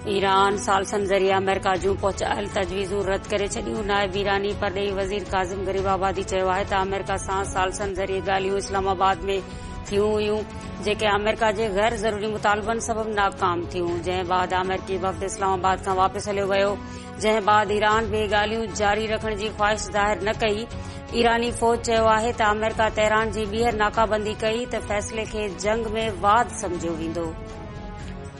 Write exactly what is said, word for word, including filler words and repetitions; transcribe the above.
Iran सालसन ज़रिए America जूं पहुचायल तजवीज़ूं रद्द करे छॾियूं। नाइब ईरानी परॾेही वज़ीर काज़िम गरीबाबादी चयो आहे त अमेरिका सां सालसन ज़रिए ॻाल्हियूं इस्लामाबाद में थियूं हुयूं जेके अमेरिका जे गैर ज़रूरी मुतालबनि सबबि नाकाम थियूं, जंहिं बाद अमेरिकी वफ़द इस्लामाबाद खां वापसि हलियो वियो, जंहिं बाद ईरान बि ॻाल्हियूं जारी रखण जी ख़्वाहिश ज़ाहिर न कई। ईरानी फ़ौज चयो आहे त अमेरिका तेहरान जी ॿीहर नाकाबंदी कई त फ़ैसिले खे जंग में वाद समझियो वेंदो।